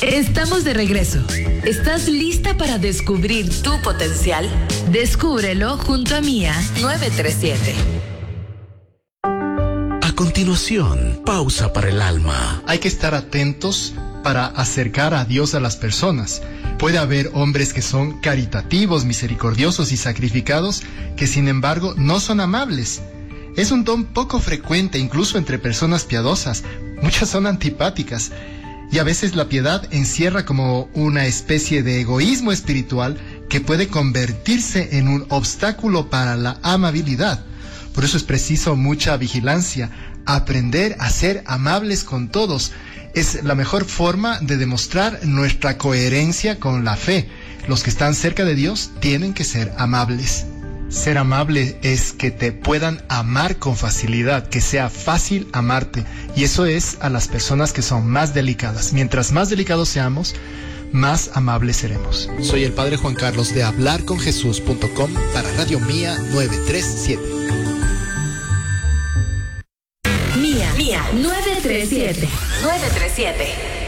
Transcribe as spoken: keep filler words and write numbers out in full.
Estamos de regreso. ¿Estás lista para descubrir tu potencial? Descúbrelo junto a Mía nueve tres siete. A continuación, pausa para el alma. Hay que estar atentos para acercar a Dios a las personas. Puede haber hombres que son caritativos, misericordiosos y sacrificados, que sin embargo no son amables. Es un don poco frecuente incluso entre personas piadosas. Muchas son antipáticas. Y a veces la piedad encierra como una especie de egoísmo espiritual que puede convertirse en un obstáculo para la amabilidad. Por eso es preciso mucha vigilancia, aprender a ser amables con todos. Es la mejor forma de demostrar nuestra coherencia con la fe. Los que están cerca de Dios tienen que ser amables. Ser amable es que te puedan amar con facilidad, que sea fácil amarte. Y eso es a las personas que son más delicadas. Mientras más delicados seamos, más amables seremos. Soy el Padre Juan Carlos de hablar con jesús punto com para Radio Mía nueve tres siete. Mía, Mía nueve tres siete. nueve tres siete.